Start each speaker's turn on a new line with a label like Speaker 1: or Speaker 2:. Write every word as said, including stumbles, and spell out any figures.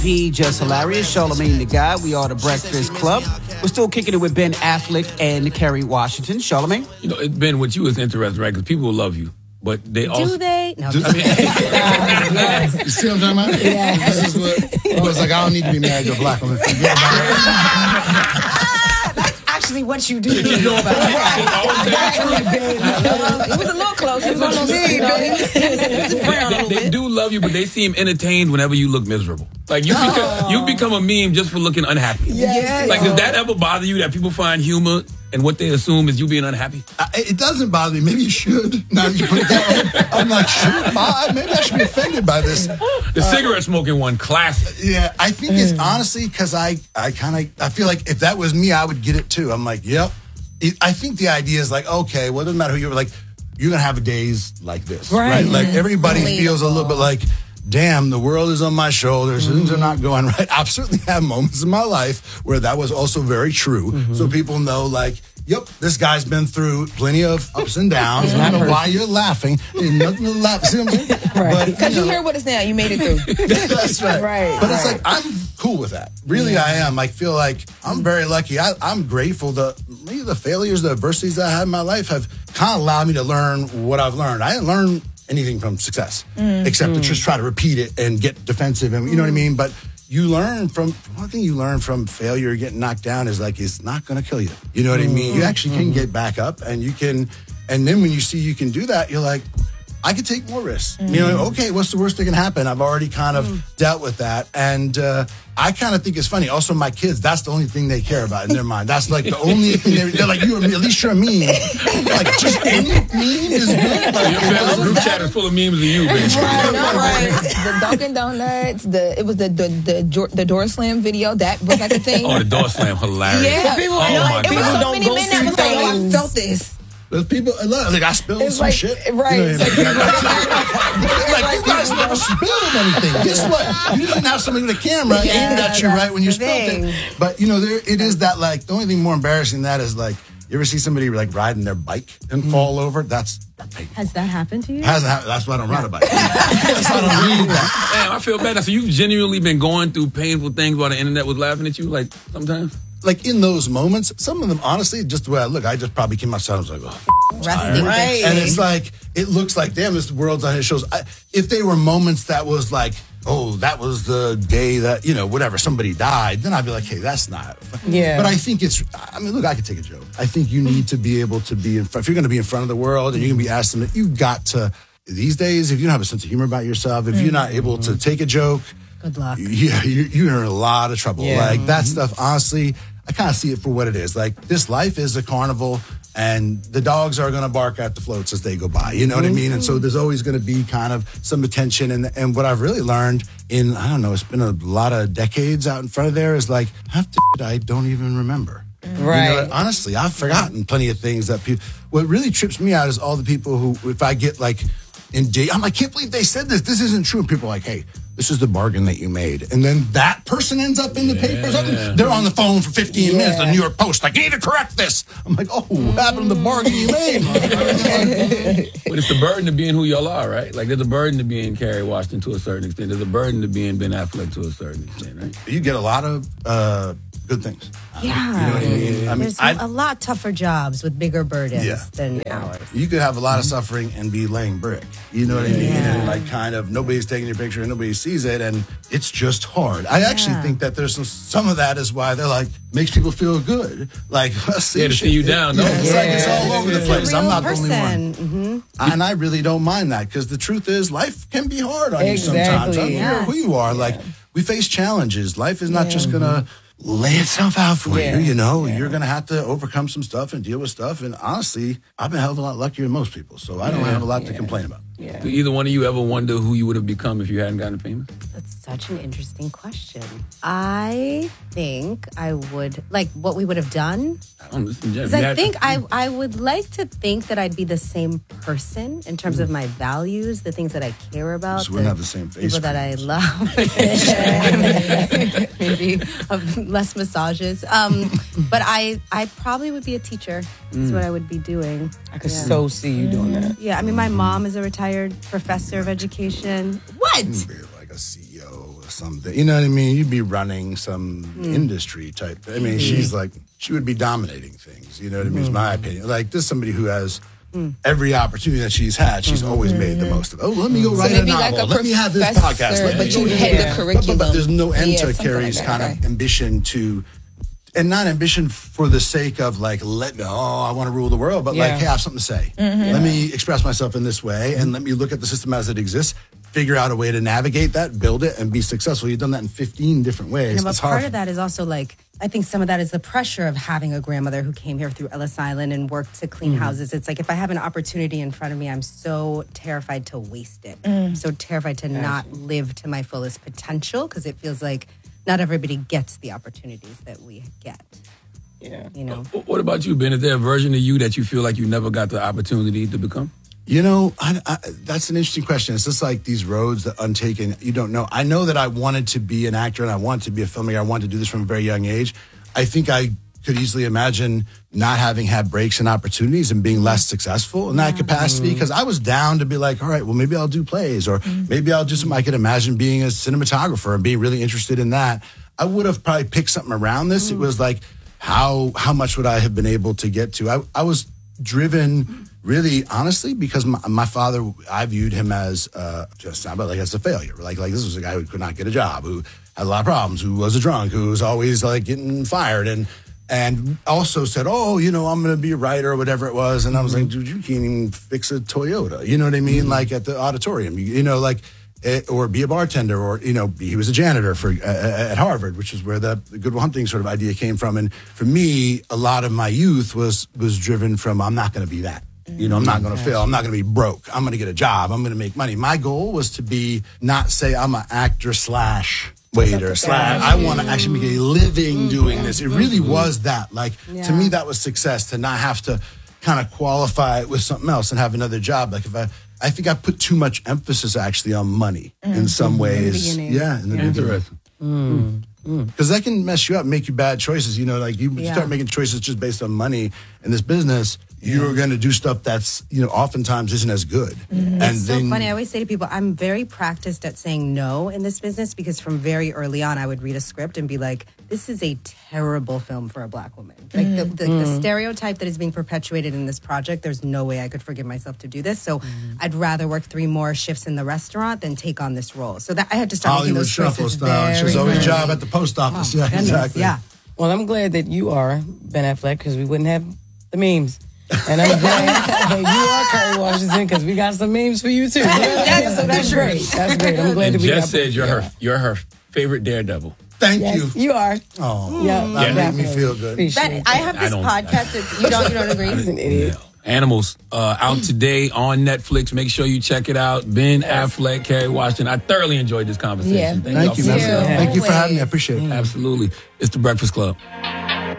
Speaker 1: P, Just Hilarious, Charlamagne the Guy. We are the Breakfast Club. We're still kicking it with Ben Affleck and Kerry Washington. Charlamagne?
Speaker 2: You know, Ben, what you was interesting, right? Because people will love you. But they
Speaker 3: Do
Speaker 2: also...
Speaker 3: they? No.
Speaker 2: I mean,
Speaker 4: You see what I'm talking about?
Speaker 3: Yeah.
Speaker 4: This is what, it was like, I don't need to be married to a black woman. Forget about
Speaker 3: That's actually what you do. You know about it. It was a little close. It was on those feet.
Speaker 2: they, they do love you, but they seem entertained whenever you look miserable. Like, you become, you become a meme just for looking unhappy.
Speaker 3: Yes.
Speaker 2: Like, does that ever bother you that people find humor and what they assume is you being unhappy?
Speaker 4: I, it doesn't bother me. Maybe you should. Now that you put it that way, I'm like, should I? Maybe I should be offended by this.
Speaker 2: The uh, cigarette smoking one, classic.
Speaker 4: Yeah, I think it's honestly because I, I kind of, I feel like if that was me, I would get it too. I'm like, yep. It, I think the idea is like, okay, well, it doesn't matter who you're like, you're going to have days like this, right? right? Like everybody Relatable. feels a little bit like, damn, the world is on my shoulders. Mm-hmm. Things are not going right. I've certainly had moments in my life where that was also very true. Mm-hmm. So people know, like, yep, this guy's been through plenty of ups and downs. I don't know why you're laughing. There's nothing to laugh. See what I'm saying?
Speaker 3: Right. Because you, you heard what it's now. You made it through.
Speaker 4: That's right.
Speaker 3: Right.
Speaker 4: But
Speaker 3: right.
Speaker 4: it's like, I'm cool with that. Really, yeah. I am. I feel like I'm very lucky. I, I'm grateful that maybe the failures, the adversities that I had in my life have kind of allowed me to learn what I've learned. I didn't learn anything from success, mm, except mm. to just try to repeat it and get defensive, and you know what I mean. But you learn from one thing you learn from failure, getting knocked down is like it's not going to kill you. You know what mm. I mean? You actually can get back up, and you can. And then when you see you can do that, you're like, I could take more risks. Mm. You know, okay, what's the worst that can happen? I've already kind of mm. dealt with that, and uh, I kind of think it's funny. Also, my kids, that's the only thing they care about in their mind. That's like the only thing they're, they're like, you at least you're a meme. Like, just any meme is good. Like,
Speaker 2: your family group chat is full of memes of you, bitch.
Speaker 3: Right, no, right. The Dunkin' Donuts, the it was the the the, the door slam video. That was like a thing.
Speaker 2: Oh, the door slam, hilarious.
Speaker 3: Yeah,
Speaker 2: people,
Speaker 3: oh,
Speaker 2: no,
Speaker 3: my it was so many men that was like, oh, I
Speaker 4: things.
Speaker 3: felt this.
Speaker 4: There's people, like, I spilled
Speaker 3: it's
Speaker 4: some
Speaker 3: like,
Speaker 4: shit.
Speaker 3: Right.
Speaker 4: You know, like, like, you guys never spilled anything. Guess what? You didn't have somebody with a camera
Speaker 3: yeah,
Speaker 4: aimed at you right when you spilled
Speaker 3: thing.
Speaker 4: it. But, you know, there it is that, like, the only thing more embarrassing than that is, like, you ever see somebody, like, riding their bike and mm. fall over? That's painful.
Speaker 3: Has that happened to you?
Speaker 4: Hasn't happened. That's why I don't ride a bike. That's why I don't read that.
Speaker 2: Damn, I feel bad. So you've genuinely been going through painful things while the internet was laughing at you, like, sometimes?
Speaker 4: Like, in those moments, some of them, honestly, just the way I look, I just probably came outside and was like, oh,
Speaker 3: resting.
Speaker 4: Right. And it's like, it looks like, damn, this world's on his shoulders. I, if they were moments that was like, oh, that was the day that, you know, whatever, somebody died, then I'd be like, hey, that's not.
Speaker 3: Yeah.
Speaker 4: But I think it's, I mean, look, I could take a joke. I think you need to be able to be, in front, if you're going to be in front of the world and you're going to be asked something, you got to, these days, if you don't have a sense of humor about yourself, if mm-hmm. you're not able to take a joke,
Speaker 3: good luck.
Speaker 4: Yeah, you, you're in a lot of trouble. Yeah. Like, that stuff, honestly, I kind of see it for what it is. Like, this life is a carnival, and the dogs are going to bark at the floats as they go by. You know what I mean? And so there's always going to be kind of some attention. And and what I've really learned in, I don't know, it's been a lot of decades out in front of there is like, half the shit I don't even remember.
Speaker 3: Right.
Speaker 4: You know, honestly, I've forgotten plenty of things that people, what really trips me out is all the people who, if I get like, in date, I'm like, I can't believe they said this. This isn't true. And people are like, hey, this is the bargain that you made. And then that person ends up in the yeah. papers. They're on the phone for fifteen yeah. minutes. The New York Post, like, you need to correct this. I'm like, oh, what happened to the bargain you made?
Speaker 2: But it's the burden of being who y'all are, right? Like, there's a burden to being Kerry Washington to a certain extent. There's a burden to being Ben Affleck to a certain extent, right?
Speaker 4: You get a lot of uh, good things.
Speaker 5: Yeah.
Speaker 4: You know what I mean? I mean,
Speaker 5: There's I, a lot tougher jobs with bigger burdens
Speaker 4: yeah.
Speaker 5: than ours.
Speaker 4: You could have a lot of suffering and be laying brick. You know what I mean?
Speaker 5: Yeah.
Speaker 4: And like kind of nobody's taking your picture and nobody sees it and it's just hard. I actually
Speaker 5: Yeah.
Speaker 4: think that there's some, some of that is why they're like, makes people feel good. Like, see,
Speaker 2: Yeah, to see you down,
Speaker 4: Yeah,
Speaker 2: no?
Speaker 4: it's like it's all over the
Speaker 5: It's a
Speaker 4: place. I'm
Speaker 5: real
Speaker 4: not
Speaker 5: person.
Speaker 4: the only one.
Speaker 5: Mm-hmm.
Speaker 4: And I really don't mind that because the truth is life can be hard on
Speaker 3: Exactly.
Speaker 4: you sometimes. I don't care
Speaker 5: Yes.
Speaker 4: who you are. Like, we face challenges. Life is not just going to lay itself out for
Speaker 3: Yeah.
Speaker 4: you, you know.
Speaker 3: Yeah.
Speaker 4: You're going to have to overcome some stuff and deal with stuff. And honestly, I've been a hell of a lot luckier than most people. So I don't
Speaker 2: Yeah.
Speaker 4: have a lot to
Speaker 3: Yeah.
Speaker 4: complain about.
Speaker 3: Yeah.
Speaker 2: Do either one of you ever wonder who you would have become if you hadn't gotten famous?
Speaker 5: That's such an interesting question. I think I would, like, what we would have done.
Speaker 2: I don't listen, Jeff.
Speaker 5: Because
Speaker 2: You
Speaker 5: I
Speaker 2: had-
Speaker 5: think I, I would like to think that I'd be the same person in terms of my values, the things that I care about.
Speaker 4: So we don't have the same face
Speaker 5: People that I
Speaker 4: creams.
Speaker 5: love. Maybe um, less massages. Um, but I, I probably would be a teacher. That's what I would be doing.
Speaker 3: I could
Speaker 5: Yeah.
Speaker 3: so see you doing that.
Speaker 5: Yeah, I mean, my mom is a retired professor of education. What?
Speaker 4: Be like a C E O. something. You know what I mean? You'd be running some mm. industry type. I mean, mm. she's like, she would be dominating things. You know what I mean? Mm. Is my opinion. Like, this is somebody who has mm. every opportunity that she's had, she's mm-hmm. always made the most of it. Oh, let me go write
Speaker 3: so
Speaker 4: a novel.
Speaker 3: Like a
Speaker 4: let me have this podcast. Let
Speaker 3: but
Speaker 4: me
Speaker 3: you
Speaker 4: go
Speaker 3: head
Speaker 4: yeah.
Speaker 3: the curriculum.
Speaker 4: But, but, but there's no end
Speaker 3: yeah,
Speaker 4: to Carrie's
Speaker 3: like
Speaker 4: kind
Speaker 3: okay.
Speaker 4: of ambition to, and not ambition for the sake of like, let me, oh, I want to rule the world, but yeah. like, hey, I have something to say. Mm-hmm. Let me express myself in this way, and let me look at the system as it exists, figure out a way to navigate that, build it, and be successful. You've done that in fifteen different ways.
Speaker 5: Yeah, but
Speaker 4: it's
Speaker 5: part
Speaker 4: hard.
Speaker 5: of that is also like, I think some of that is the pressure of having a grandmother who came here through Ellis Island and worked to clean mm-hmm. houses. It's like, if I have an opportunity in front of me, I'm so terrified to waste it. Mm. I'm so terrified to gotcha. not live to my fullest potential, because it feels like not everybody gets the opportunities that we get.
Speaker 3: Yeah.
Speaker 5: You know.
Speaker 2: What about you, Ben? Is there a version of you that you feel like you never got the opportunity to become?
Speaker 4: You know, I, I, that's an interesting question. It's just like these roads that untaken, you don't know. I know that I wanted to be an actor and I wanted to be a filmmaker. I wanted to do this from a very young age. I think I could easily imagine not having had breaks and opportunities and being less successful in that capacity, because I was down to be like, all right, well, maybe I'll do plays, or maybe I'll do something. I could imagine being a cinematographer and being really interested in that. I would have probably picked something around this. It was like, how how much would I have been able to get to? I, I was driven really, honestly, because my, my father, I viewed him as uh, just but like as a failure. Like like this was a guy who could not get a job, who had a lot of problems, who was a drunk, who was always like getting fired, and and also said, oh, you know, I'm going to be a writer or whatever it was. And I was like, dude, you can't even fix a Toyota. You know what I mean? Mm-hmm. Like at the auditorium, you, you know, like. It, or be a bartender, or, you know, he was a janitor for uh, at Harvard, which is where the Good Will Hunting sort of idea came from. And for me, a lot of my youth was was driven from, I'm not going to be that. You know, I'm not going to fail. I'm not going to be broke. I'm going to get a job. I'm going to make money. My goal was to be, not say I'm an actor slash waiter slash, I want to actually make a living doing this. It really was that. Like, yeah. to me, that was success, to not have to kind of qualify it with something else and have another job. Like if I, I think I put too much emphasis actually on money mm. in some ways.
Speaker 5: In
Speaker 4: yeah, in the
Speaker 5: yeah.
Speaker 4: beginning. Mm. Because that can mess you up, make you bad choices. You know, like you yeah. start making choices just based on money in this business, yeah. you're going to do stuff that's, you know, oftentimes isn't as good.
Speaker 5: Mm-hmm.
Speaker 4: And
Speaker 5: it's
Speaker 4: then,
Speaker 5: so funny. I always say to people, I'm very practiced at saying no in this business, because from very early on, I would read a script and be like, this is a terrible film for a Black woman. Like mm-hmm. the, the, mm. the stereotype that is being perpetuated in this project, there's no way I could forgive myself to do this. So mm-hmm. I'd rather work three more shifts in the restaurant than take on this role. So that I had to start
Speaker 4: Hollywood
Speaker 5: making those
Speaker 4: shuffle
Speaker 5: choices
Speaker 4: style.
Speaker 5: very
Speaker 4: She was always
Speaker 5: early.
Speaker 4: job at the post office.
Speaker 5: Oh,
Speaker 4: yeah,
Speaker 5: goodness,
Speaker 4: exactly.
Speaker 5: Yeah.
Speaker 6: Well, I'm glad that you are Ben Affleck, because we wouldn't have the memes. And I'm glad that you are Kerry Washington, because we got some memes for you too.
Speaker 3: That's,
Speaker 6: so that's great. That's great. I'm glad
Speaker 2: and
Speaker 6: that we
Speaker 2: Jess
Speaker 6: got
Speaker 2: said you're her you're her favorite Daredevil.
Speaker 4: Thank
Speaker 6: yes,
Speaker 4: you.
Speaker 6: You are.
Speaker 4: Oh,
Speaker 6: yeah,
Speaker 4: that
Speaker 2: yeah.
Speaker 4: made me feel good.
Speaker 5: That, I have this
Speaker 2: I
Speaker 5: podcast that you don't, you don't agree?
Speaker 6: He's an idiot.
Speaker 2: Animals uh, out today on Netflix. Make sure you check it out. Ben Affleck, Kerry Washington. I thoroughly enjoyed this conversation.
Speaker 3: Yeah.
Speaker 2: Thank,
Speaker 4: Thank you,
Speaker 2: y'all
Speaker 4: man.
Speaker 2: for-
Speaker 4: Thank you for having me. I appreciate it.
Speaker 2: Absolutely. It's the Breakfast Club.